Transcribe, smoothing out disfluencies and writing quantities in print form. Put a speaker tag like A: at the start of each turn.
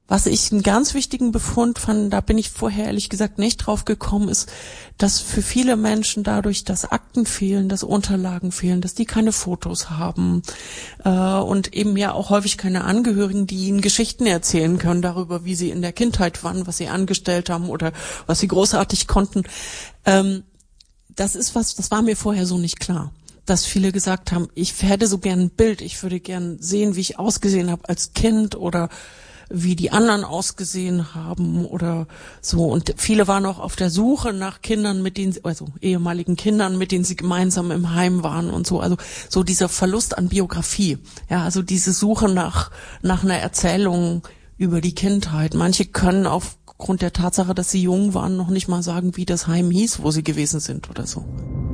A: Was ich einen ganz wichtigen Befund fand, da bin ich vorher ehrlich gesagt nicht drauf gekommen, ist, dass für viele Menschen dadurch, dass Akten fehlen, dass Unterlagen fehlen, dass die keine Fotos haben und eben ja auch häufig keine Angehörigen, die ihnen Geschichten erzählen können darüber, wie sie in der Kindheit waren, was sie angestellt haben oder was sie großartig konnten. Das ist was, das war mir vorher so nicht klar. Dass viele gesagt haben, ich hätte so gern ein Bild, ich würde gern sehen, wie ich ausgesehen habe als Kind oder wie die anderen ausgesehen haben oder so. Und viele waren auch auf der Suche nach Kindern, mit denen sie, also ehemaligen Kindern, mit denen sie gemeinsam im Heim waren und so. Also so dieser Verlust an Biografie. Ja, also diese Suche nach einer Erzählung über die Kindheit. Manche können aufgrund der Tatsache, dass sie jung waren, noch nicht mal sagen, wie das Heim hieß, wo sie gewesen sind oder so.